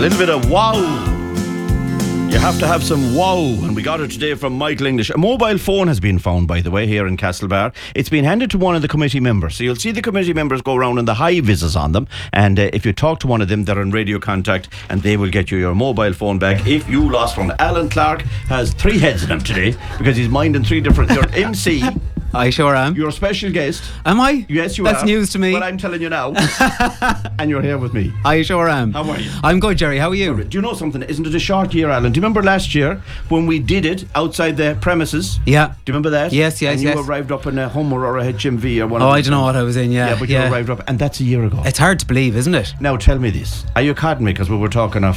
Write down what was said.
little bit of wow. You have to have some wow, and we got it today from Michael English. A mobile phone has been found, by the way, here in Castlebar. It's been handed to one of the committee members. So you'll see the committee members go around and the high vises on them. And if you talk to one of them, they're in radio contact, and they will get you your mobile phone back if you lost one. Alan Clark has 3 heads in him today because he's minding 3 different. You're MC. I sure am. You're a special guest. Am I? Yes, you are. That's news to me. But I'm telling you now. And you're here with me. I sure am. How are you? I'm good, Jerry. How are you? Do you know something? Isn't it a short year, Alan? Do you remember last year when we did it outside the premises? Yeah. Do you remember that? Yes. And you arrived up in a Hummer or a HMV or one of I don't know what I was in, yeah. Yeah, but you arrived up, and that's a year ago. It's hard to believe, isn't it? Now tell me this. Are you cotton me? Because we were talking off